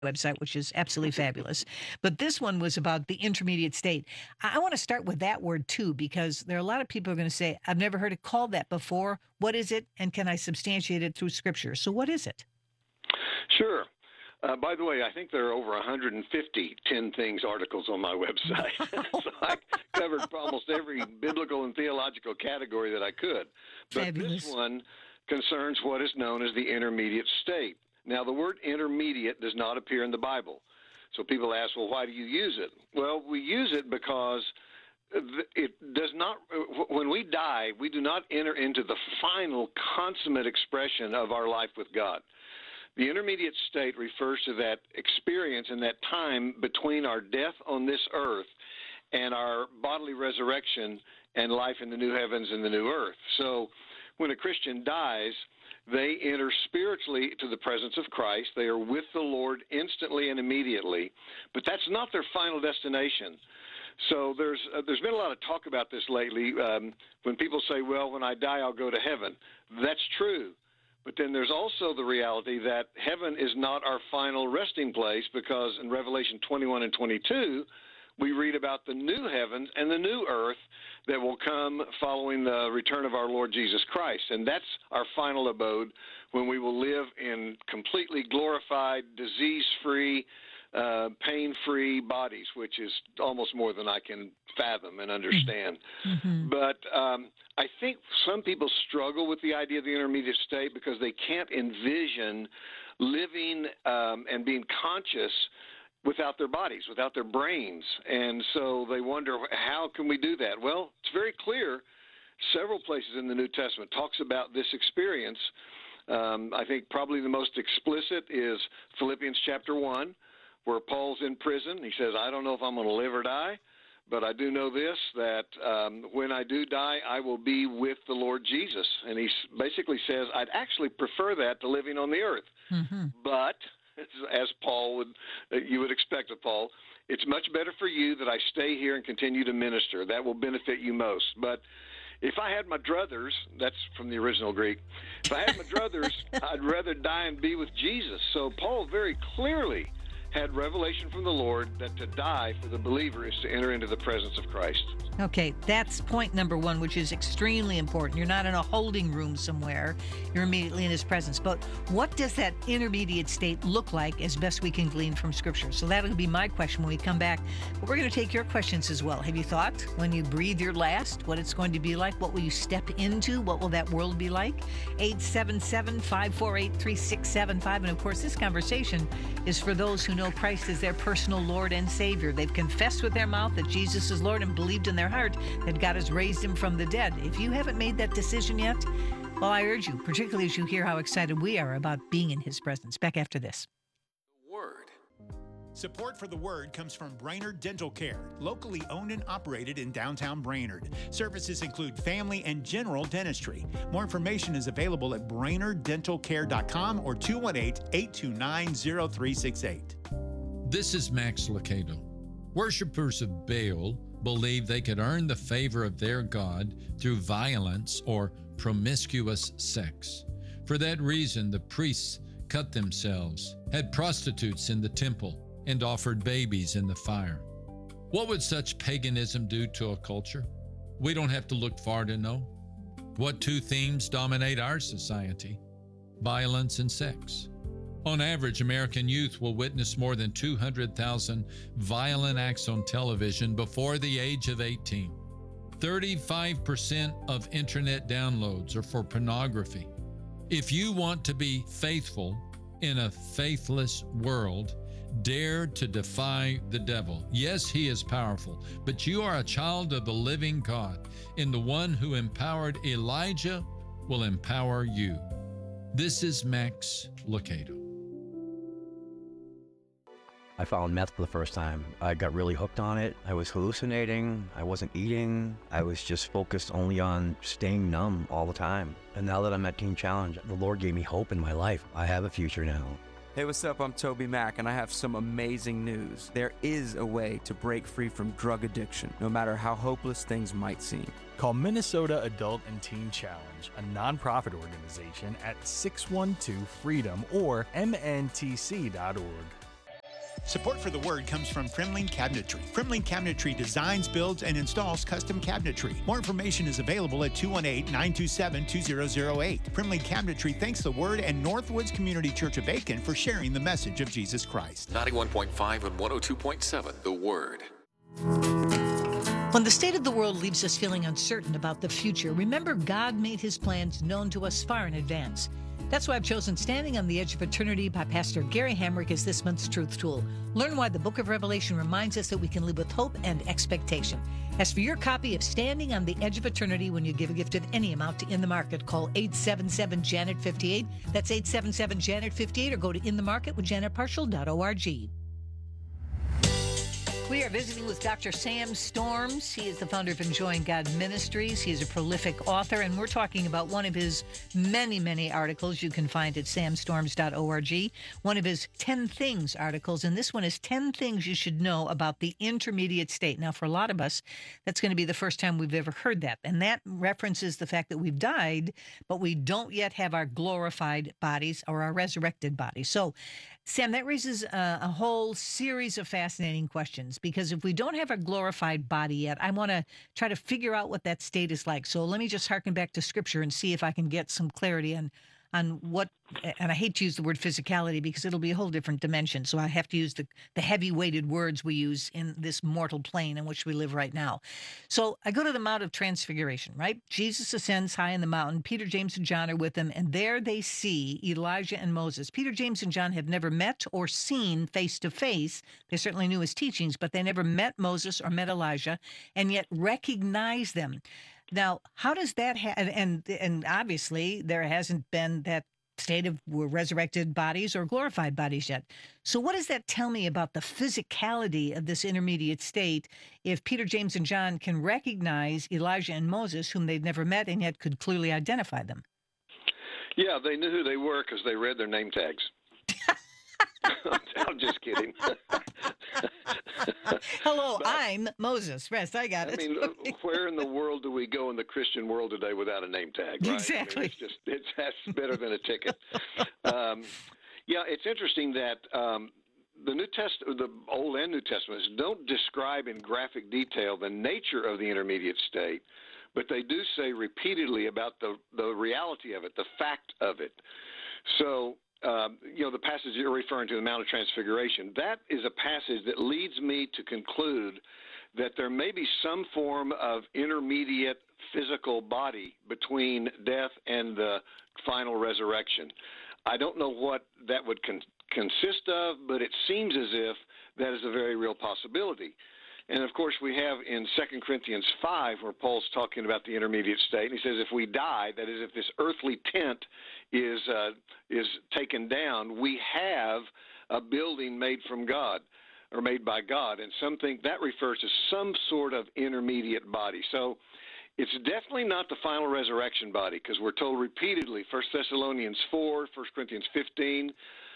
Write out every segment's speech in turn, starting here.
website, which is absolutely fabulous. But this one was about the intermediate state. I want to start with that word too, because there are a lot of people who are going to say, I've never heard it called that before. What is it? And can I substantiate it through scripture? So what is it? Sure. By the way, I think there are over 150 10 Things articles on my website. So I covered almost every biblical and theological category that I could. But Fabulous. this one concerns what is known as the intermediate state. Now, the word intermediate does not appear in the Bible. So people ask, well, why do you use it? Well, we use it because it does not, when we die, we do not enter into the final consummate expression of our life with God. The intermediate state refers to that experience and that time between our death on this earth and our bodily resurrection and life in the new heavens and the new earth. So when a Christian dies, they enter spiritually to the presence of Christ. They are with the Lord instantly and immediately, but that's not their final destination. So there's been a lot of talk about this lately. When people say, well, when I die, I'll go to heaven. That's true. But then there's also the reality that heaven is not our final resting place, because in Revelation 21 and 22, we read about the new heavens and the new earth that will come following the return of our Lord Jesus Christ. And that's our final abode, when we will live in completely glorified, disease-free, pain-free bodies, which is almost more than I can fathom and understand. Mm-hmm. But I think some people struggle with the idea of the intermediate state because they can't envision living and being conscious without their bodies, without their brains. And so they wonder, how can we do that? Well, it's very clear. Several places in the New Testament talks about this experience. I think probably the most explicit is Philippians chapter 1, where Paul's in prison. He says, I don't know if I'm going to live or die, but I do know this, that when I do die, I will be with the Lord Jesus. And he basically says, I'd actually prefer that to living on the earth. Mm-hmm. But as you would expect of Paul, it's much better for you that I stay here and continue to minister. That will benefit you most. But if I had my druthers, that's from the original Greek, if I had my druthers, I'd rather die and be with Jesus. So Paul very clearly had revelation from the Lord that to die for the believer is to enter into the presence of Christ. Okay, that's point number one, which is extremely important. You're not in a holding room somewhere. You're immediately in his presence. But what does that intermediate state look like as best we can glean from Scripture? So that'll be my question when we come back. But we're going to take your questions as well. Have you thought, when you breathe your last, what it's going to be like? What will you step into? What will that world be like? 877-548-3675. And of course, this conversation is for those who know Christ as their personal Lord and Savior. They've confessed with their mouth that Jesus is Lord and believed in their heart that God has raised him from the dead. If you haven't made that decision yet, well, I urge you, particularly as you hear how excited we are about being in his presence. Back after this. Word. Support for The Word comes from Brainerd Dental Care, locally owned and operated in downtown Brainerd. Services include family and general dentistry. More information is available at brainerddentalcare.com or 218-829-0368. This is Max Lucado. Worshippers of Baal believe they could earn the favor of their God through violence or promiscuous sex. For that reason, the priests cut themselves, had prostitutes in the temple, and offered babies in the fire. What would such paganism do to a culture? We don't have to look far to know. What two themes dominate our society? Violence and sex. On average, American youth will witness more than 200,000 violent acts on television before the age of 18. 35% of internet downloads are for pornography. If you want to be faithful in a faithless world, dare to defy the devil. Yes, he is powerful, but you are a child of the living God, and the one who empowered Elijah will empower you. This is Max Lucado. I found meth for the first time. I got really hooked on it. I was hallucinating. I wasn't eating. I was just focused only on staying numb all the time. And now that I'm at Teen Challenge, the Lord gave me hope in my life. I have a future now. Hey, what's up? I'm Toby Mack, and I have some amazing news. There is a way to break free from drug addiction, no matter how hopeless things might seem. Call Minnesota Adult and Teen Challenge, a nonprofit organization, at 612-FREEDOM or mntc.org. Support for the Word comes from Fremling Cabinetry. Fremling Cabinetry designs, builds, and installs custom cabinetry. More information is available at 218-927-2008. Fremling Cabinetry thanks the Word and Northwoods Community Church of Aiken for sharing the message of Jesus Christ. 91.5 and 102.7, The Word. When the state of the world leaves us feeling uncertain about the future, remember God made his plans known to us far in advance. That's why I've chosen Standing on the Edge of Eternity by Pastor Gary Hamrick as this month's Truth Tool. Learn why the book of Revelation reminds us that we can live with hope and expectation. As for your copy of Standing on the Edge of Eternity, when you give a gift of any amount to In the Market, call 877-JANET-58. That's 877-JANET-58, or go to inthemarketwithjanetparshall.org. We are visiting with Dr. Sam Storms. He is the founder of Enjoying God Ministries. He is a prolific author, and we're talking about one of his many, many articles you can find at samstorms.org, one of his 10 Things articles, and this one is 10 Things You Should Know About the Intermediate State. Now, for a lot of us, that's going to be the first time we've ever heard that, and that references the fact that we've died, but we don't yet have our glorified bodies or our resurrected bodies. So, Sam, that raises a whole series of fascinating questions, because if we don't have a glorified body yet, I want to try to figure out what that state is like. So let me just harken back to Scripture and see if I can get some clarity on what, and I hate to use the word physicality because it'll be a whole different dimension. So I have to use the heavy-weighted words we use in this mortal plane in which we live right now. So I go to the Mount of Transfiguration, right? Jesus ascends high in the mountain. Peter, James, and John are with him, and there they see Elijah and Moses. Peter, James, and John have never met or seen face-to-face. They certainly knew his teachings, but they never met Moses or met Elijah, and yet recognize them. Now, how does that and obviously there hasn't been that state of resurrected bodies or glorified bodies yet. So what does that tell me about the physicality of this intermediate state if Peter, James, and John can recognize Elijah and Moses, whom they'd never met and yet could clearly identify them? Yeah, they knew who they were because they read their name tags. I'm just kidding. Hello, I'm Moses. Rest, I got it. I mean, where in the world do we go in the Christian world today without a name tag, right? Exactly. I mean, that's better than a ticket. Yeah, it's interesting that the New Testament, the Old and New Testaments, don't describe in graphic detail the nature of the intermediate state, but they do say repeatedly about the reality of it, the fact of it. So, the passage you're referring to, the Mount of Transfiguration, that is a passage that leads me to conclude that there may be some form of intermediate physical body between death and the final resurrection. I don't know what that would consist of, but it seems as if that is a very real possibility. And, of course, we have in 2 Corinthians 5 where Paul's talking about the intermediate state. And he says if we die, that is, if this earthly tent is taken down, we have a building made from God or made by God. And some think that refers to some sort of intermediate body. So it's definitely not the final resurrection body, because we're told repeatedly, 1 Thessalonians 4, 1 Corinthians 15,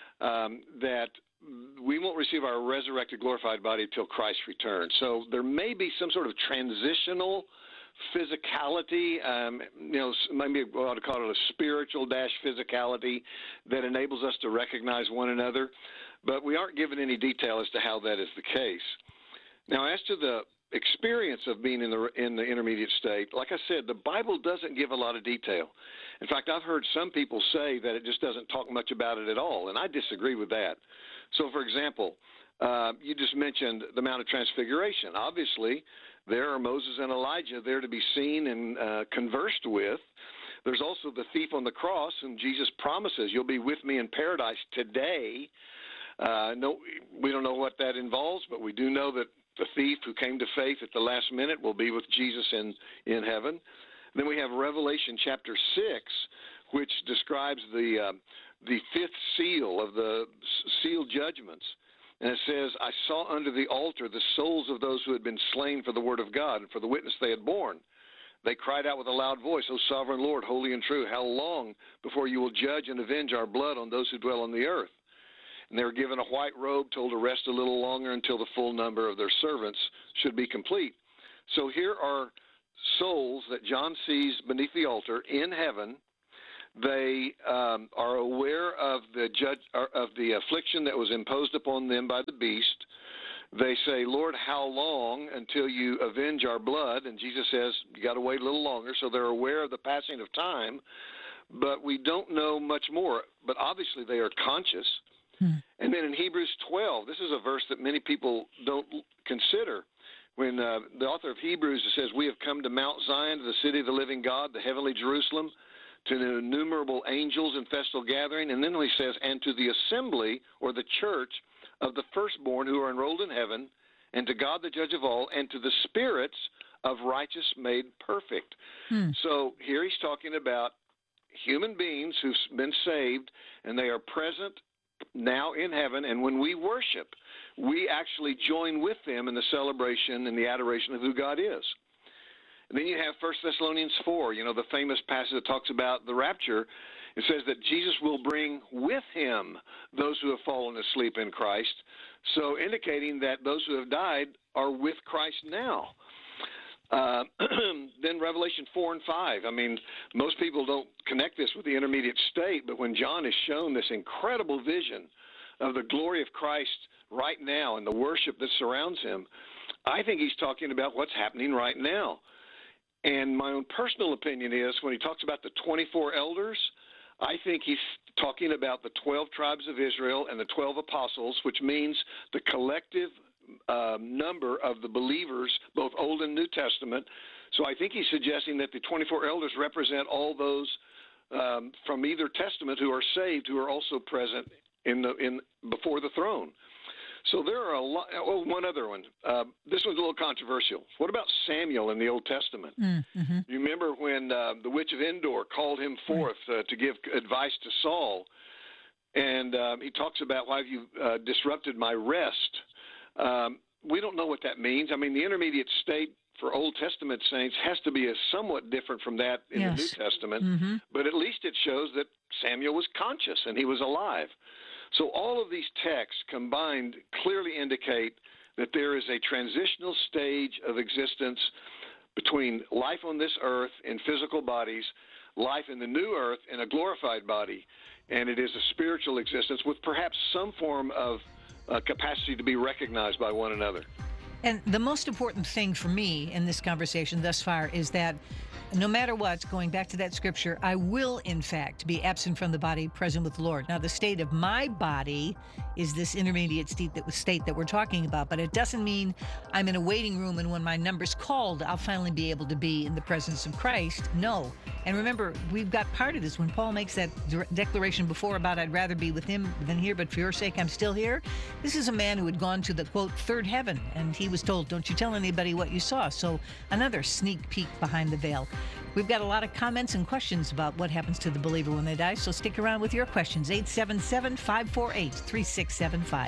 that we won't receive our resurrected, glorified body until Christ returns. So there may be some sort of transitional physicality, maybe we ought to call it a spiritual physicality that enables us to recognize one another, but we aren't given any detail as to how that is the case. Now, as to the experience of being in the intermediate state, like I said, the Bible doesn't give a lot of detail. In fact, I've heard some people say that it just doesn't talk much about it at all, and I disagree with that. So, for example, you just mentioned the Mount of Transfiguration. Obviously, there are Moses and Elijah there to be seen and conversed with. There's also the thief on the cross, and Jesus promises, you'll be with me in paradise today. No, we don't know what that involves, but we do know that the thief who came to faith at the last minute will be with Jesus in heaven. Then we have Revelation chapter 6, which describes the fifth seal of the seal judgments. And it says, I saw under the altar the souls of those who had been slain for the word of God and for the witness they had borne. They cried out with a loud voice, O sovereign Lord, holy and true, how long before you will judge and avenge our blood on those who dwell on the earth? And they were given a white robe, told to rest a little longer until the full number of their servants should be complete. So here are souls that John sees beneath the altar in heaven They are aware of the affliction that was imposed upon them by the beast. They say, Lord, how long until you avenge our blood? And Jesus says, you got to wait a little longer. So they're aware of the passing of time, but we don't know much more. But obviously they are conscious. And then in Hebrews 12, this is a verse that many people don't consider. When the author of Hebrews says, we have come to Mount Zion, to the city of the living God, the heavenly Jerusalem, to the innumerable angels in festal gathering. And then he says, and to the assembly or the church of the firstborn who are enrolled in heaven, and to God the judge of all, and to the spirits of righteous made perfect. So here he's talking about human beings who've been saved, and they are present now in heaven, and when we worship, we actually join with them in the celebration and the adoration of who God is. And then you have 1 Thessalonians 4, the famous passage that talks about the rapture. It says that Jesus will bring with him those who have fallen asleep in Christ, so indicating that those who have died are with Christ now. Then Revelation 4 and 5. I mean, most people don't connect this with the intermediate state, but when John is shown this incredible vision of the glory of Christ right now and the worship that surrounds him, I think he's talking about what's happening right now. And my own personal opinion is when he talks about the 24 elders, I think he's talking about the 12 tribes of Israel and the 12 apostles, which means the collective number of the believers, both Old and New Testament. So I think he's suggesting that the 24 elders represent all those from either testament who are saved, who are also present in before the throne. So there are a lot. Oh, one other one. This one's a little controversial. What about Samuel in the Old Testament? You remember when the witch of Endor called him forth to give advice to Saul, and he talks about, why have you disrupted my rest? We don't know what that means. I mean, the intermediate state for Old Testament saints has to be somewhat different from that in the New Testament, but at least it shows that Samuel was conscious and he was alive. So all of these texts combined clearly indicate that there is a transitional stage of existence between life on this earth in physical bodies, life in the new earth in a glorified body, and it is a spiritual existence with perhaps some form of capacity to be recognized by one another. And the most important thing for me in this conversation thus far is that no matter what, going back to that scripture, I will, in fact, be absent from the body, present with the Lord. Now, the state of my body is this intermediate state that we're talking about, but it doesn't mean I'm in a waiting room and when my number's called, I'll finally be able to be in the presence of Christ. No. And remember, we've got part of this when Paul makes that declaration before about I'd rather be with him than here, but for your sake, I'm still here. This is a man who had gone to the, quote, third heaven, and he was told, don't you tell anybody what you saw. So another sneak peek behind the veil. We've got a lot of comments and questions about what happens to the believer when they die, so stick around with your questions. 877-548-3675.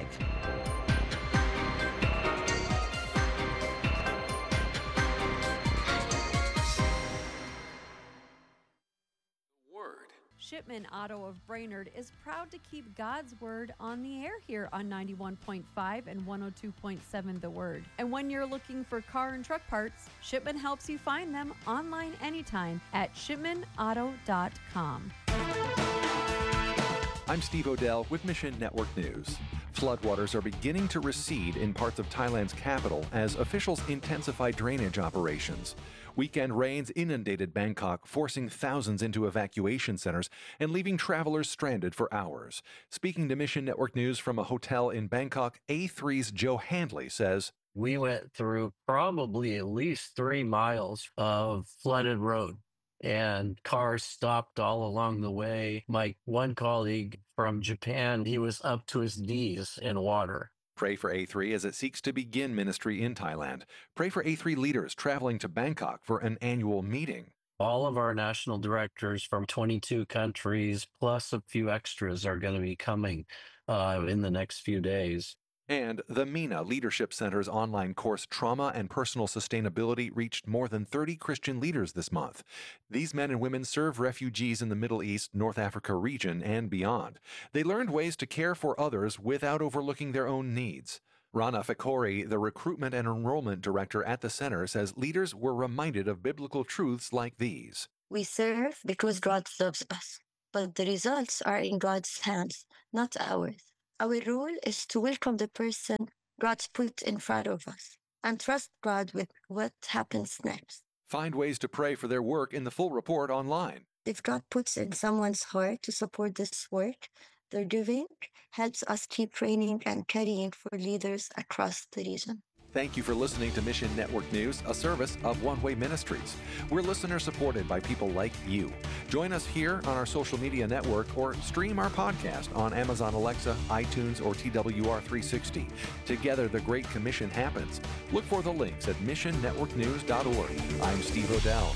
Shipman Auto of Brainerd is proud to keep God's Word on the air here on 91.5 and 102.7 The Word. And when you're looking for car and truck parts, Shipman helps you find them online anytime at shipmanauto.com. I'm Steve Odell with Mission Network News. Floodwaters are beginning to recede in parts of Thailand's capital as officials intensify drainage operations. Weekend rains inundated Bangkok, forcing thousands into evacuation centers and leaving travelers stranded for hours. Speaking to Mission Network News from a hotel in Bangkok, A3's Joe Handley says, we went through probably at least 3 miles of flooded road, and cars stopped all along the way. My one colleague from Japan, he was up to his knees in water. Pray for A3 as it seeks to begin ministry in Thailand. Pray for A3 leaders traveling to Bangkok for an annual meeting. All of our national directors from 22 countries, plus a few extras, are going to be coming in the next few days. And the MENA Leadership Center's online course, Trauma and Personal Sustainability, reached more than 30 Christian leaders this month. These men and women serve refugees in the Middle East, North Africa region, and beyond. They learned ways to care for others without overlooking their own needs. Rana Fakori, the Recruitment and Enrollment Director at the center, says leaders were reminded of biblical truths like these. We serve because God loves us. but the results are in God's hands, not ours. Our role is to welcome the person God's put in front of us and trust God with what happens next. Find ways to pray for their work in the full report online. If God puts in someone's heart to support this work, their giving helps us keep training and carrying for leaders across the region. Thank you for listening to Mission Network News, a service of One Way Ministries. We're listener supported by people like you. Join us here on our social media network or stream our podcast on Amazon Alexa, iTunes, or TWR360. Together, the Great Commission happens. Look for the links at missionnetworknews.org. I'm Steve O'Dell.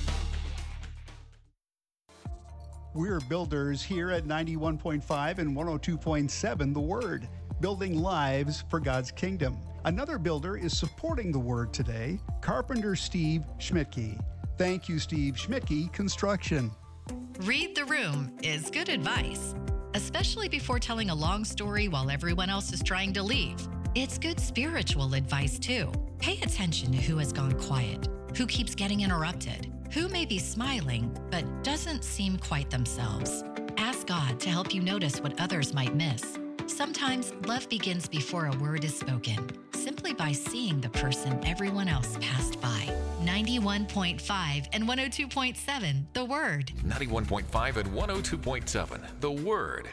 We're builders here at 91.5 and 102.7 The Word, building lives for God's kingdom. Another builder is supporting The Word today, Carpenter Steve Schmidtke. Thank you, Steve Schmidtke Construction. Read the room is good advice, especially before telling a long story while everyone else is trying to leave. It's good spiritual advice, too. Pay attention to who has gone quiet, who keeps getting interrupted, who may be smiling but doesn't seem quite themselves. Ask God to help you notice what others might miss. Sometimes love begins before a word is spoken, simply by seeing the person everyone else passed by. 91.5 and 102.7, The Word. 91.5 and 102.7, The Word.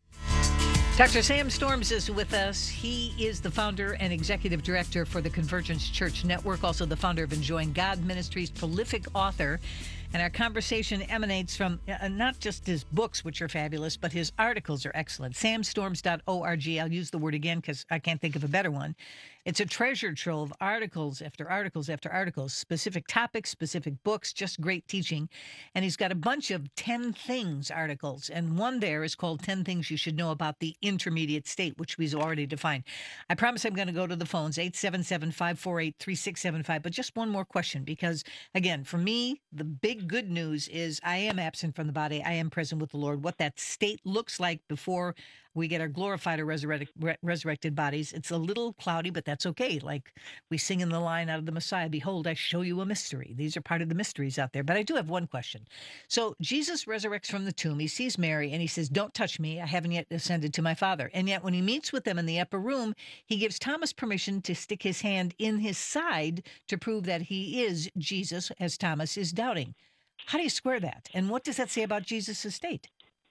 Dr. Sam Storms is with us. He is the founder and executive director for the Convergence Church Network, also the founder of Enjoying God Ministries, prolific author. And our conversation emanates from not just his books, which are fabulous, but his articles are excellent. samstorms.org. I'll use the word again because I can't think of a better one. It's a treasure trove of articles after articles after articles, specific topics, specific books, just great teaching. And he's got a bunch of 10 things articles. And one there is called 10 Things You Should Know About the Intermediate State, which we've already defined. I promise I'm going to go to the phones, 877-548-3675. But just one more question, because, again, for me, the big good news is I am absent from the body. I am present with the Lord. What that state looks like before we get our glorified or resurrected bodies, it's a little cloudy, but that's okay. Like we sing in the line out of the Messiah, behold, I show you a mystery. These are part of the mysteries out there. But I do have one question. So Jesus resurrects from the tomb. He sees Mary and he says, don't touch me. I haven't yet ascended to my Father. And yet when he meets with them in the upper room, he gives Thomas permission to stick his hand in his side to prove that he is Jesus, as Thomas is doubting. How do you square that? And what does that say about Jesus' state?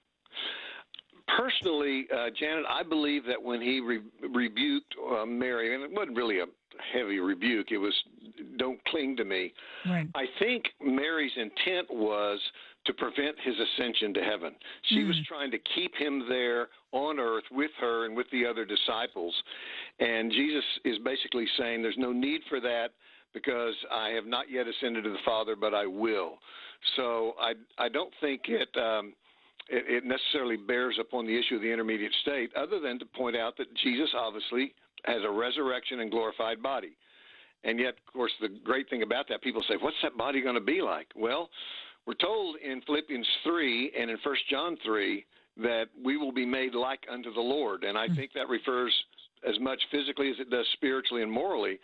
Personally, Janet, I believe that when he rebuked Mary, and it wasn't really a heavy rebuke, it was, don't cling to me. Right. I think Mary's intent was to prevent his ascension to heaven. She was trying to keep him there on earth with her and with the other disciples. And Jesus is basically saying there's no need for that because I have not yet ascended to the Father, but I will. So I don't think it necessarily bears upon the issue of the intermediate state, other than to point out that Jesus obviously has a resurrection and glorified body. And yet, of course, the great thing about that, people say, what's that body going to be like? Well, we're told in Philippians 3 and in 1 John 3 that we will be made like unto the Lord. And I think that refers as much physically as it does spiritually and morally.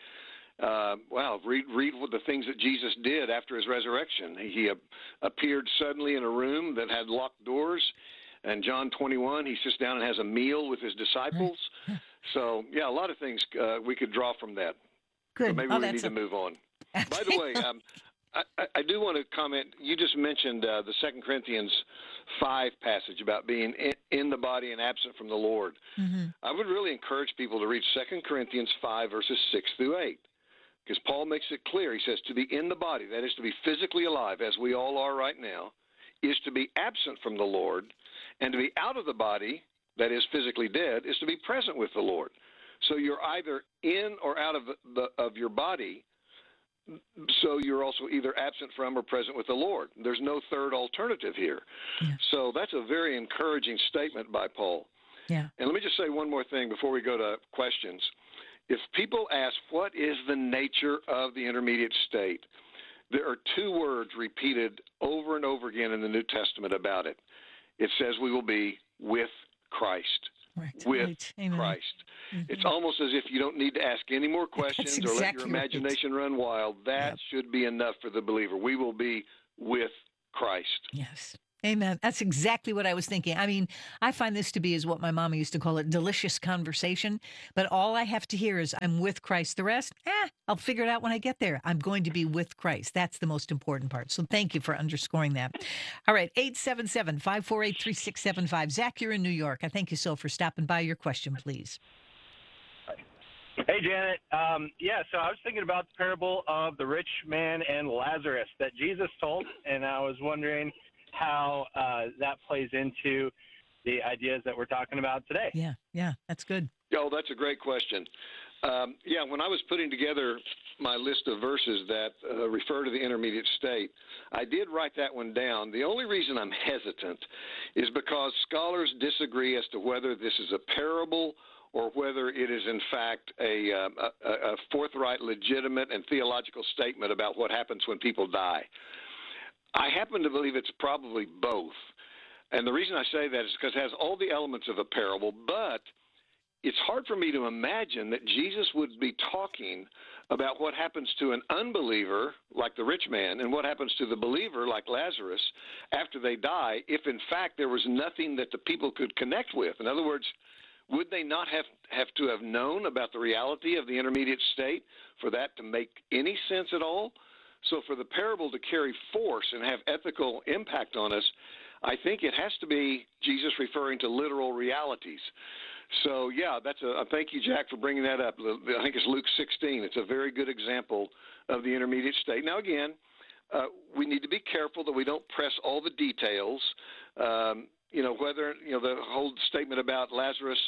Read what the things that Jesus did after his resurrection. He appeared suddenly in a room that had locked doors. And John 21, he sits down and has a meal with his disciples. So, yeah, a lot of things we could draw from that. Good. But maybe we need to move on. By the way, I do want to comment. You just mentioned the 2 Corinthians 5 passage about being in the body and absent from the Lord. I would really encourage people to read 2 Corinthians 5, verses 6 through 8. Because Paul makes it clear. He says to be in the body, that is to be physically alive, as we all are right now, is to be absent from the Lord. And to be out of the body, that is physically dead, is to be present with the Lord. So you're either in or out of your body, so you're also either absent from or present with the Lord. There's no third alternative here. Yeah. So that's a very encouraging statement by Paul. Yeah. And let me just say one more thing before we go to questions. If people ask, what is the nature of the intermediate state? There are two words repeated over and over again in the New Testament about it. It says we will be with Christ. Right. With Christ. It's almost as if you don't need to ask any more questions or let your imagination run wild. That should be enough for the believer. We will be with Christ. Yes. Amen. That's exactly what I was thinking. I mean, I find this to be, as what my mama used to call it, delicious conversation. But all I have to hear is, I'm with Christ. The rest, I'll figure it out when I get there. I'm going to be with Christ. That's the most important part. So thank you for underscoring that. All right, 877-548-3675. Zach, you're in New York. I thank you so for stopping by. Your question, please. Hey, Janet. So I was thinking about the parable of the rich man and Lazarus that Jesus told, and I was wondering how that plays into the ideas that we're talking about today. Yeah, that's good. Oh, that's a great question. When I was putting together my list of verses that refer to the intermediate state, I did write that one down. The only reason I'm hesitant is because scholars disagree as to whether this is a parable or whether it is in fact a forthright, legitimate, and theological statement about what happens when people die. I happen to believe it's probably both. And the reason I say that is because it has all the elements of a parable, but it's hard for me to imagine that Jesus would be talking about what happens to an unbeliever, like the rich man, and what happens to the believer, like Lazarus, after they die, if in fact there was nothing that the people could connect with. In other words, would they not have to have known about the reality of the intermediate state for that to make any sense at all? So for the parable to carry force and have ethical impact on us, I think it has to be Jesus referring to literal realities. So, thank you, Jack, for bringing that up. I think it's Luke 16. It's a very good example of the intermediate state. Now, again, we need to be careful that we don't press all the details. Whether the whole statement about Lazarus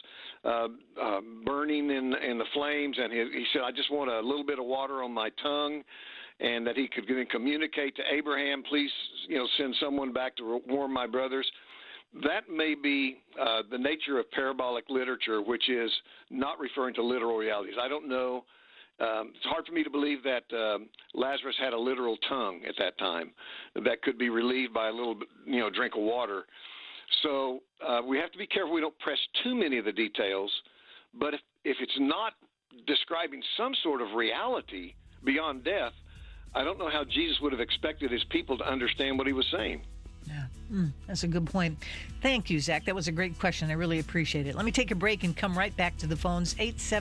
burning in the flames, and he said, I just want a little bit of water on my tongue, and that he could then communicate to Abraham, please, send someone back to warm my brothers. That may be the nature of parabolic literature, which is not referring to literal realities. I don't know. It's hard for me to believe that Lazarus had a literal tongue at that time that could be relieved by a little drink of water. So we have to be careful we don't press too many of the details. But if it's not describing some sort of reality beyond death, I don't know how Jesus would have expected his people to understand what he was saying. Yeah, that's a good point. Thank you, Zach. That was a great question. I really appreciate it. Let me take a break and come right back to the phones.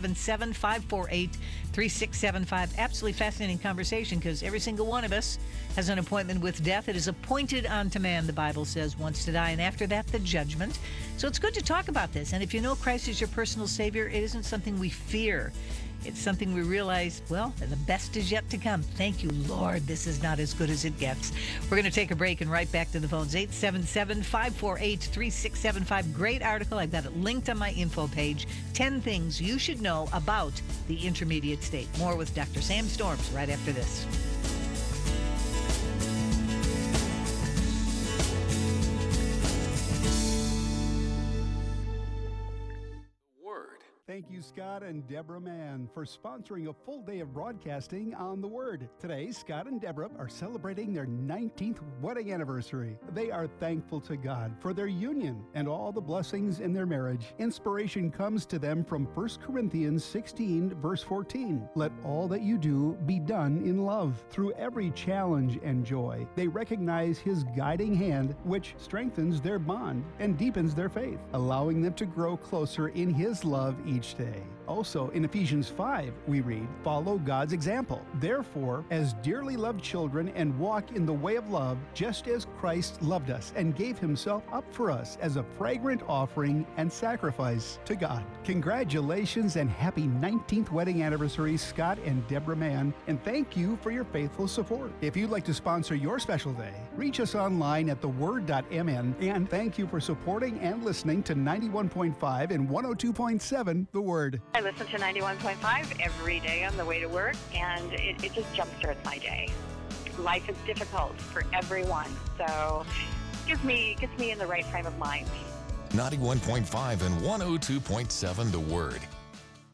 877-548-3675. Absolutely fascinating conversation, because every single one of us has an appointment with death. It is appointed unto man, the Bible says, once to die, and after that, the judgment. So it's good to talk about this. And if you know Christ is your personal Savior, it isn't something we fear. It's something we realize, well, the best is yet to come. Thank you, Lord. This is not as good as it gets. We're going to take a break and right back to the phones. 877-548-3675. Great article. I've got it linked on my info page. 10 things you should know about the intermediate state. More with Dr. Sam Storms right after this. Thank you, Scott and Deborah Mann, for sponsoring a full day of broadcasting on The Word. Today, Scott and Deborah are celebrating their 19th wedding anniversary. They are thankful to God for their union and all the blessings in their marriage. Inspiration comes to them from 1 Corinthians 16, verse 14. Let all that you do be done in love. Through every challenge and joy, they recognize His guiding hand, which strengthens their bond and deepens their faith, allowing them to grow closer in His love each day. Also, in Ephesians 5, we read, follow God's example. Therefore, as dearly loved children, and walk in the way of love, just as Christ loved us and gave Himself up for us as a fragrant offering and sacrifice to God. Congratulations and happy 19th wedding anniversary, Scott and Deborah Mann, and thank you for your faithful support. If you'd like to sponsor your special day, reach us online at theword.mn, and thank you for supporting and listening to 91.5 and 102.7 The Word. I listen to 91.5 every day on the way to work, and it just jumpstarts my day. Life is difficult for everyone, so gets me in the right frame of mind. 91.5 and 102.7 The Word.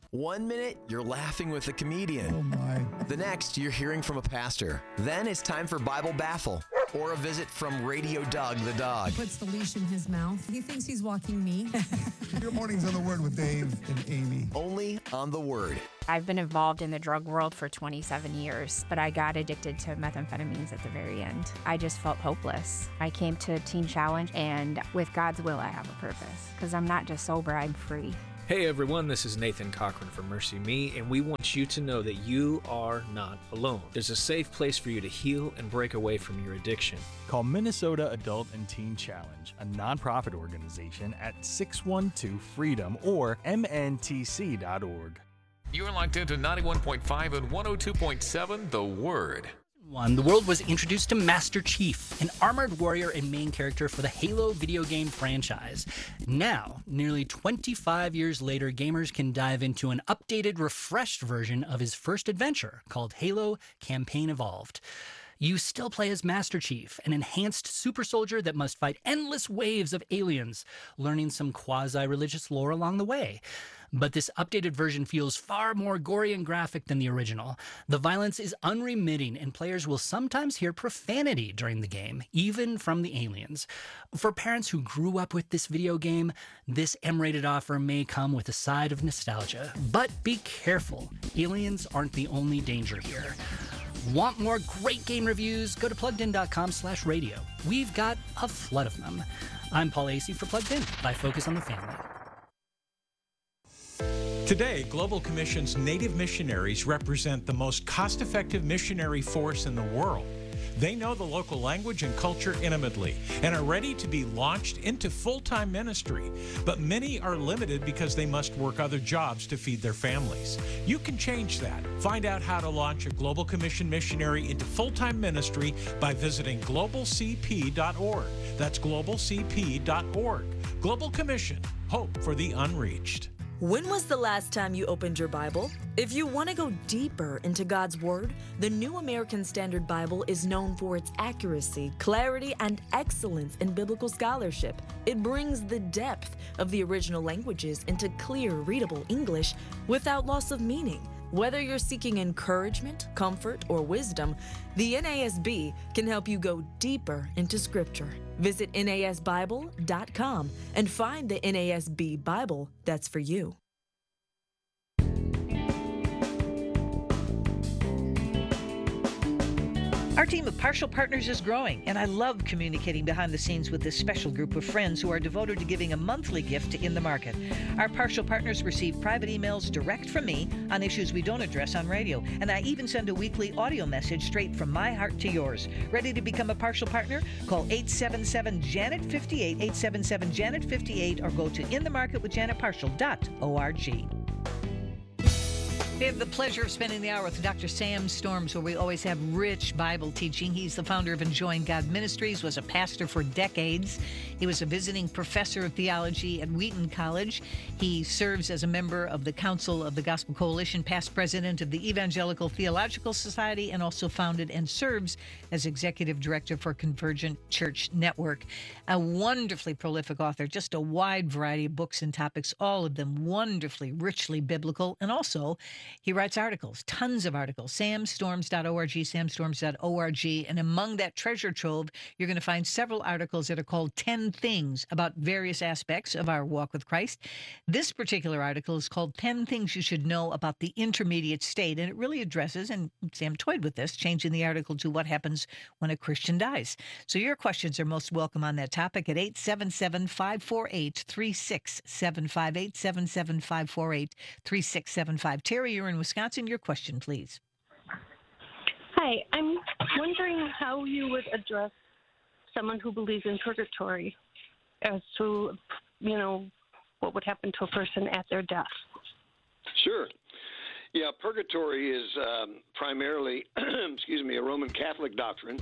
1 minute, you're laughing with a comedian. Oh my. The next, you're hearing from a pastor. Then it's time for Bible Baffle or a visit from Radio Doug the dog. He puts the leash in his mouth. He thinks he's walking me. Your mornings on the Word with Dave and Amy. Only on the Word. I've been involved in the drug world for 27 years, but I got addicted to methamphetamines at the very end. I just felt hopeless. I came to Teen Challenge, and with God's will, I have a purpose. Because I'm not just sober, I'm free. Hey everyone, this is Nathan Cochran from Mercy Me, and we want you to know that you are not alone. There's a safe place for you to heal and break away from your addiction. Call Minnesota Adult and Teen Challenge, a nonprofit organization, at 612-FREEDOM or mntc.org. You're locked into 91.5 and 102.7 The Word. The world was introduced to Master Chief, an armored warrior and main character for the Halo video game franchise. Now, nearly 25 years later, gamers can dive into an updated, refreshed version of his first adventure called Halo Campaign Evolved. You still play as Master Chief, an enhanced super soldier that must fight endless waves of aliens, learning some quasi-religious lore along the way. But this updated version feels far more gory and graphic than the original. The violence is unremitting, and players will sometimes hear profanity during the game, even from the aliens. For parents who grew up with this video game, this M-rated offer may come with a side of nostalgia. But be careful, aliens aren't the only danger here. Want more great game reviews? Go to pluggedin.com/radio. We've got a flood of them. I'm Paul Acey for Plugged In by Focus on the Family. Today, Global Commission's Native missionaries represent the most cost-effective missionary force in the world. They know the local language and culture intimately and are ready to be launched into full-time ministry. But many are limited because they must work other jobs to feed their families. You can change that. Find out how to launch a Global Commission missionary into full-time ministry by visiting globalcp.org. That's globalcp.org. Global Commission, hope for the unreached. When was the last time you opened your Bible? If you want to go deeper into God's Word, the New American Standard Bible is known for its accuracy, clarity, and excellence in biblical scholarship. It brings the depth of the original languages into clear, readable English without loss of meaning. Whether you're seeking encouragement, comfort, or wisdom, the NASB can help you go deeper into Scripture. Visit NASBible.com and find the NASB Bible that's for you. Our team of Partial Partners is growing, and I love communicating behind the scenes with this special group of friends who are devoted to giving a monthly gift to In the Market. Our Partial Partners receive private emails direct from me on issues we don't address on radio, and I even send a weekly audio message straight from my heart to yours. Ready to become a Partial Partner? Call 877-JANET-58, 877-JANET-58, or go to inthemarketwithjanetpartial.org. We have the pleasure of spending the hour with Dr. Sam Storms, where we always have rich Bible teaching. He's the founder of Enjoying God Ministries, was a pastor for decades. He was a visiting professor of theology at Wheaton College. He serves as a member of the Council of the Gospel Coalition, past president of the Evangelical Theological Society, and also founded and serves as executive director for Convergent Church Network. A wonderfully prolific author, just a wide variety of books and topics, all of them wonderfully, richly biblical, and also he writes articles, tons of articles, samstorms.org, samstorms.org, and among that treasure trove, you're going to find several articles that are called 10 Things about various aspects of our walk with Christ. This particular article is called 10 Things You Should Know About the Intermediate State, and it really addresses, and Sam toyed with this, changing the article to what happens when a Christian dies. So your questions are most welcome on that topic at 877-548-3675, 877-548-3675. Terry, you're in Wisconsin. Your question, please. Hi, I'm wondering how you would address someone who believes in purgatory as to, what would happen to a person at their death. Sure. Yeah, purgatory is primarily, a Roman Catholic doctrine.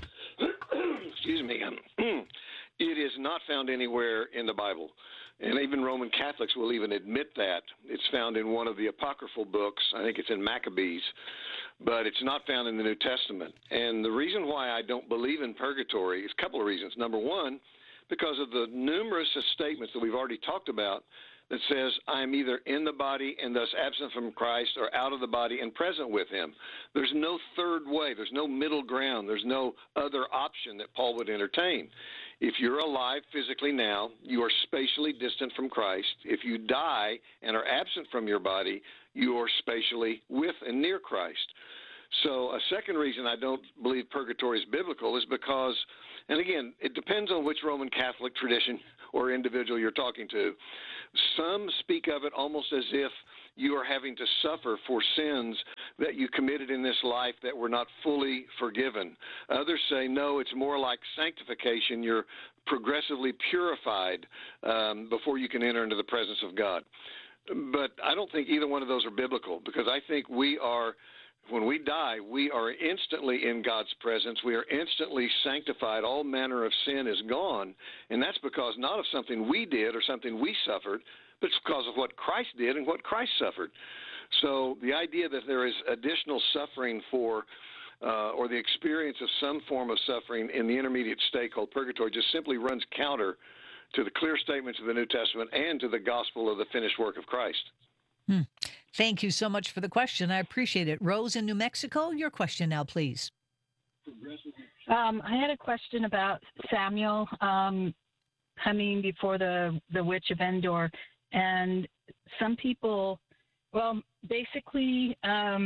It is not found anywhere in the Bible. And even Roman Catholics will even admit that. It's found in one of the apocryphal books. I think it's in Maccabees. But it's not found in the New Testament. And the reason why I don't believe in purgatory is a couple of reasons. Number one, because of the numerous statements that we've already talked about that says I am either in the body and thus absent from Christ or out of the body and present with him. There's no third way. There's no middle ground. There's no other option that Paul would entertain. If you're alive physically now, you are spatially distant from Christ. If you die and are absent from your body, you are spatially with and near Christ. So a second reason I don't believe purgatory is biblical is because, and again, it depends on which Roman Catholic tradition or individual you're talking to. Some speak of it almost as if you are having to suffer for sins that you committed in this life that were not fully forgiven. Others say, no, it's more like sanctification. You're progressively purified before you can enter into the presence of God. But I don't think either one of those are biblical, because I think we are, when we die, we are instantly in God's presence. We are instantly sanctified. All manner of sin is gone, and that's because not of something we did or something we suffered, but it's because of what Christ did and what Christ suffered. So the idea that there is additional suffering for or the experience of some form of suffering in the intermediate state called purgatory just simply runs counter to the clear statements of the New Testament and to the gospel of the finished work of Christ. Thank you so much for the question. I appreciate it. Rose in New Mexico, your question now, please. I had a question about Samuel coming before the witch of Endor. And some people, well, basically,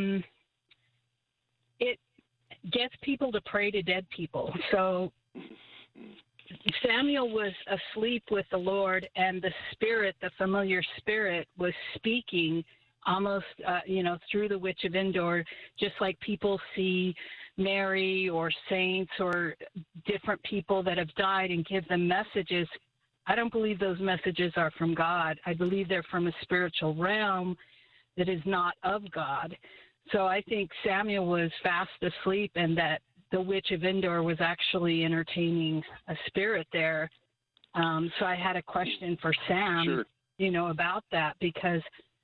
it gets people to pray to dead people. So Samuel was asleep with the Lord, and the spirit, the familiar spirit, was speaking almost, through the witch of Endor, just like people see Mary or saints or different people that have died and give them messages. I don't believe those messages are from God. I believe they're from a spiritual realm that is not of God. So I think Samuel was fast asleep, and that the witch of Endor was actually entertaining a spirit there. So I had a question for Sam, about that, because,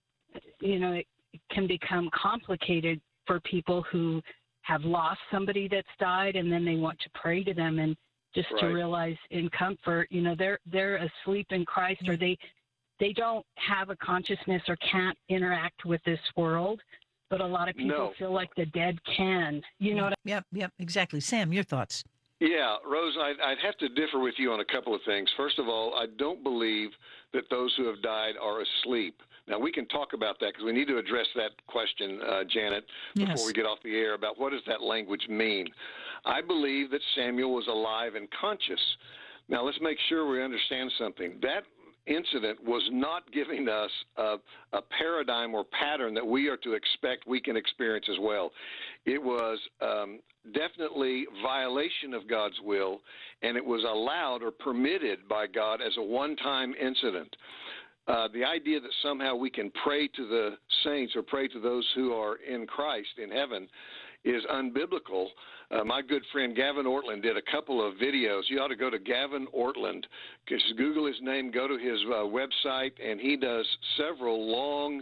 it can become complicated for people who have lost somebody that's died, and then they want to pray to them, and just to realize in comfort, they're asleep in Christ, or they don't have a consciousness or can't interact with this world. But a lot of people feel like the dead can. You know what Yep, exactly. Sam, your thoughts? Yeah, Rose, I'd have to differ with you on a couple of things. First of all, I don't believe that those who have died are asleep. Now, we can talk about that because we need to address that question, Janet, before we get off the air, about what does that language mean. I believe that Samuel was alive and conscious. Now, let's make sure we understand something. That incident was not giving us a paradigm or pattern that we are to expect we can experience as well. It was definitely violation of God's will, and it was allowed or permitted by God as a one-time incident. The idea that somehow we can pray to the saints or pray to those who are in Christ in heaven is unbiblical. My good friend Gavin Ortland did a couple of videos. You ought to go to Gavin Ortland. Just Google his name, go to his website, and he does several long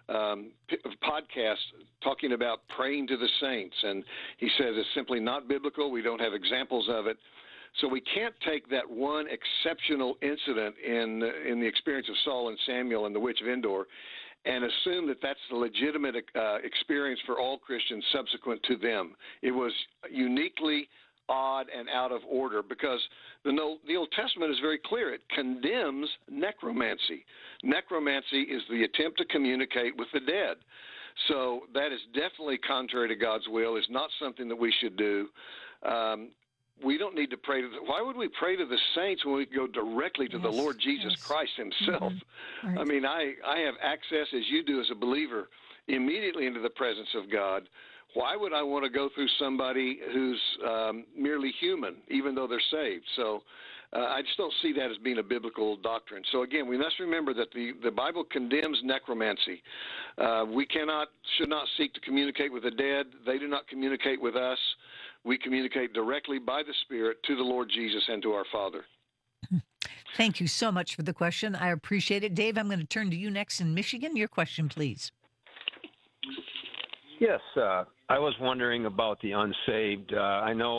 podcasts talking about praying to the saints. And he says it's simply not biblical. We don't have examples of it. So we can't take that one exceptional incident in the experience of Saul and Samuel and the witch of Endor and assume that that's the legitimate experience for all Christians subsequent to them. It was uniquely odd and out of order because the Old Testament is very clear. It condemns necromancy. Necromancy is the attempt to communicate with the dead. So that is definitely contrary to God's will. It's not something that we should do. We don't need to pray to why would we pray to the saints when we go directly to the Lord Jesus Christ himself? Right. I mean, I have access, as you do as a believer, immediately into the presence of God. Why would I want to go through somebody who's merely human, even though they're saved? So I just don't see that as being a biblical doctrine. So again, we must remember that the Bible condemns necromancy. We should not seek to communicate with the dead. They do not communicate with us. We communicate directly by the Spirit to the Lord Jesus and to our Father. Thank you so much for the question. I appreciate it. Dave, I'm going to turn to you next in Michigan. Your question, please. Yes, I was wondering about the unsaved. I know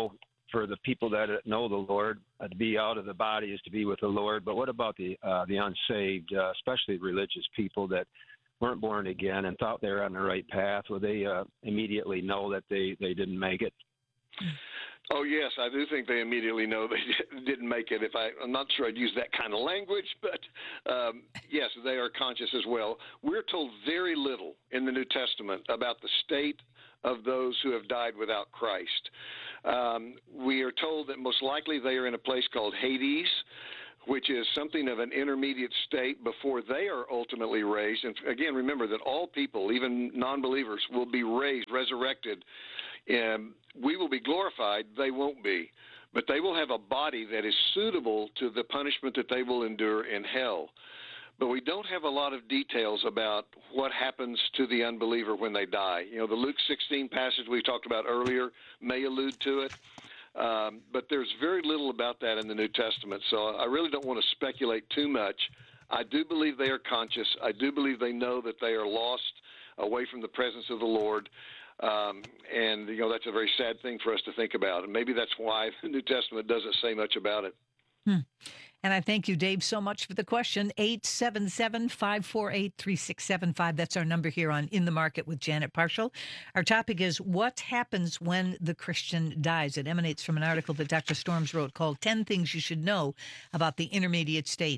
for the people that know the Lord. To be out of the body is to be with the Lord. But what about the unsaved, especially religious people that weren't born again and thought they were on the right path? Will they immediately know that they didn't make it? Oh, yes, I do think they immediately know they didn't make it. I'm not sure I'd use that kind of language, but yes, they are conscious as well. We're told very little in the New Testament about the state of those who have died without Christ. We are told that most likely they are in a place called Hades, which is something of an intermediate state before they are ultimately raised. And again, remember that all people, even non-believers, will be raised, resurrected. We will be glorified, they won't be. But they will have a body that is suitable to the punishment that they will endure in hell. But we don't have a lot of details about what happens to the unbeliever when they die. You know, the Luke 16 passage we talked about earlier may allude to it, but there's very little about that in the New Testament. So I really don't want to speculate too much. I do believe they are conscious. I do believe they know that they are lost away from the presence of the Lord. And, you know, that's a very sad thing for us to think about. And maybe that's why the New Testament doesn't say much about it. And I thank you, Dave, so much for the question. 877-548-3675. That's our number here on In the Market with Janet Parshall. Our topic is what happens when the Christian dies. It emanates from an article that Dr. Storms wrote called 10 Things You Should Know About the Intermediate State.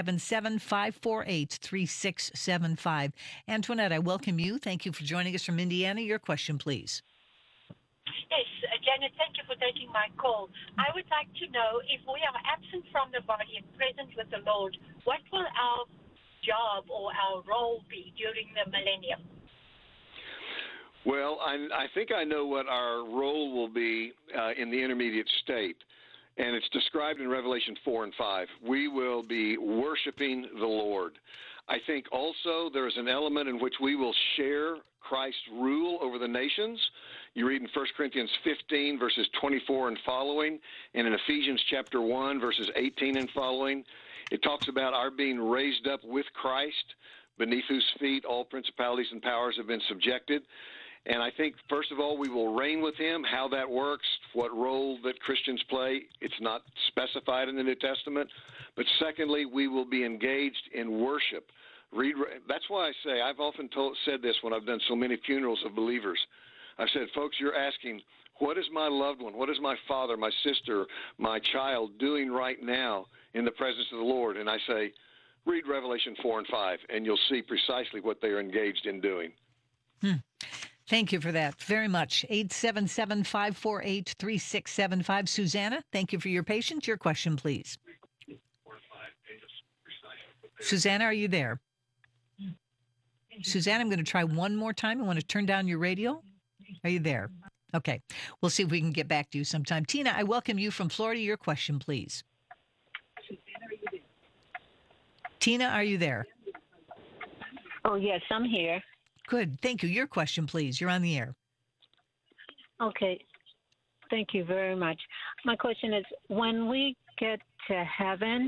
877-548-3675. Antoinette, I welcome you. Thank you for joining us from Indiana. Your question, please. Yes, Janet, thank you for taking my call. I would like to know if we are absent from the body and present with the Lord, what will our job or our role be during the millennium? Well, I think I know what our role will be in the intermediate state, and it's described in Revelation 4 and 5. We will be worshiping the Lord. I think also there's an element in which we will share Christ's rule over the nations. You read in 1 Corinthians 15, verses 24 and following, and in Ephesians chapter 1, verses 18 and following, it talks about our being raised up with Christ, beneath whose feet all principalities and powers have been subjected. And I think, first of all, we will reign with him. How that works, what role that Christians play, it's not specified in the New Testament. But secondly, we will be engaged in worship. That's why I say, I've often said this when I've done so many funerals of believers. I've said, folks, you're asking, what is my loved one, what is my father, my sister, my child doing right now in the presence of the Lord? And I say, read Revelation 4 and 5, and you'll see precisely what they are engaged in doing. Thank you for that very much. 877-548-3675. Susanna, thank you for your patience. Your question, please. Susanna, are you there? Susanna, I'm going to try one more time. I want to turn down your radio. Are you there? Okay. We'll see if we can get back to you sometime. Tina, I welcome you from Florida. Your question, please. Tina, are you there? Oh, yes, I'm here. Good. Thank you. Your question, please. You're on the air. Okay. Thank you very much. My question is, when we get to heaven,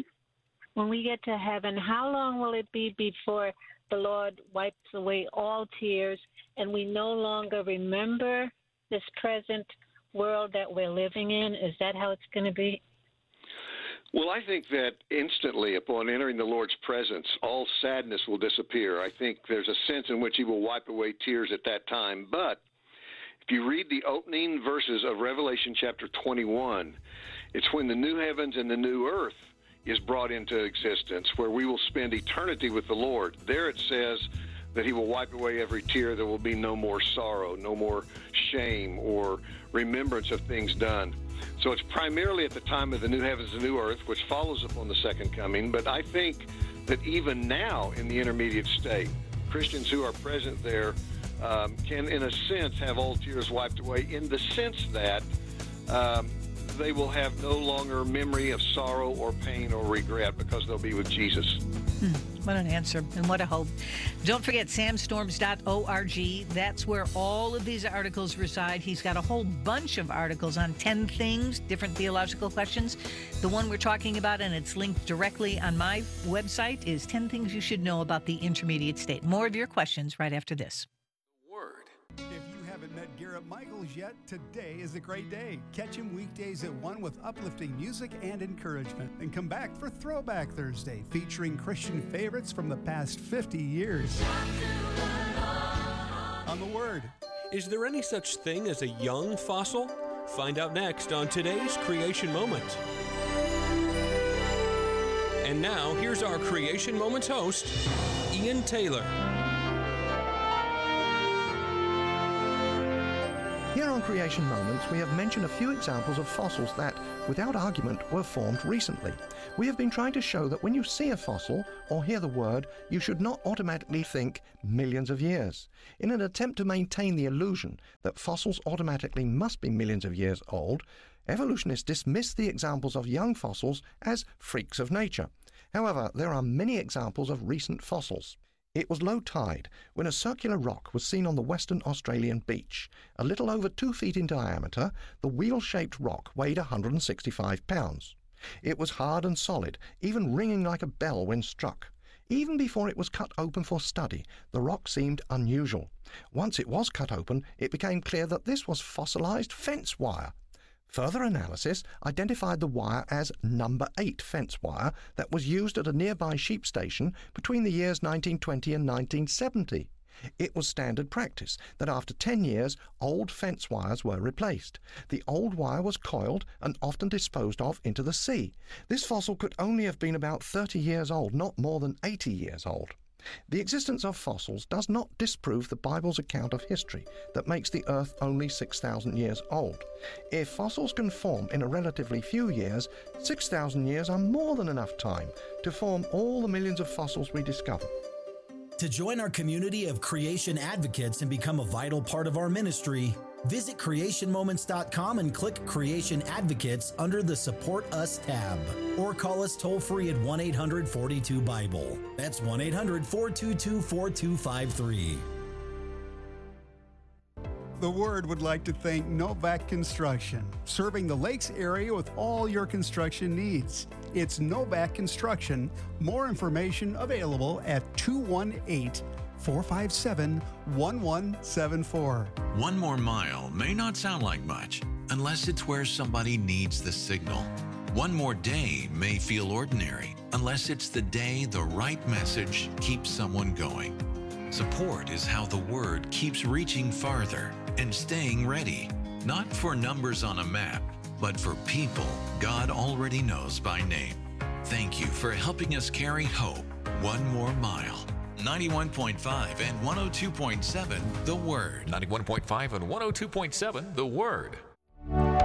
how long will it be before the Lord wipes away all tears and we no longer remember this present world that we're living in? Is that how it's going to be? Well, I think that instantly upon entering the Lord's presence, all sadness will disappear. I think there's a sense in which he will wipe away tears at that time. But if you read the opening verses of Revelation chapter 21, it's when the new heavens and the new earth is brought into existence, where we will spend eternity with the Lord. There it says that he will wipe away every tear. There will be no more sorrow, no more shame or remembrance of things done. So it's primarily at the time of the new heavens and new earth, which follows upon the second coming. But I think that even now in the intermediate state, Christians who are present there can, in a sense, have all tears wiped away, in the sense that they will have no longer memory of sorrow or pain or regret because they'll be with Jesus. What an answer and what a hope. Don't forget samstorms.org. That's where all of these articles reside. He's got a whole bunch of articles on 10 things, different theological questions. The one we're talking about, and it's linked directly on my website, is 10 Things You Should Know About the Intermediate State. More of your questions right after this. If you have haven't met Garrett Michaels yet, today is a great day. Catch him weekdays at 1 with uplifting music and encouragement. And come back for Throwback Thursday, featuring Christian favorites from the past 50 years. On the Word. Is there any such thing as a young fossil? Find out next on today's Creation Moment. And now, here's our Creation Moments host, Ian Taylor. Here on Creation Moments, we have mentioned a few examples of fossils that, without argument, were formed recently. We have been trying to show that when you see a fossil or hear the word, you should not automatically think millions of years. In an attempt to maintain the illusion that fossils automatically must be millions of years old, evolutionists dismiss the examples of young fossils as freaks of nature. However, there are many examples of recent fossils. It was low tide when a circular rock was seen on the Western Australian beach. A little over 2 feet in diameter, the wheel-shaped rock weighed 165 pounds. It was hard and solid, even ringing like a bell when struck. Even before it was cut open for study, the rock seemed unusual. Once it was cut open, it became clear that this was fossilized fence wire. Further analysis identified the wire as number 8 fence wire that was used at a nearby sheep station between the years 1920 and 1970. It was standard practice that after 10 years, old fence wires were replaced. The old wire was coiled and often disposed of into the sea. This fossil could only have been about 30 years old, not more than 80 years old. The existence of fossils does not disprove the Bible's account of history that makes the Earth only 6,000 years old. If fossils can form in a relatively few years, 6,000 years are more than enough time to form all the millions of fossils we discover. To join our community of creation advocates and become a vital part of our ministry, visit creationmoments.com and click Creation Advocates under the Support Us tab. Or call us toll-free at 1-800-42-BIBLE. That's 1-800-422-4253. The Word would like to thank Novak Construction, serving the Lakes area with all your construction needs. It's Novak Construction. More information available at 218-457-1174. 1 more mile may not sound like much unless it's where somebody needs the signal. 1 more day may feel ordinary unless it's the day the right message keeps someone going. Support is how the Word keeps reaching farther and staying ready, not for numbers on a map, but for people God already knows by name. Thank you for helping us carry hope 1 more mile. 91.5 and 102.7 The Word. 91.5 and 102.7 The Word.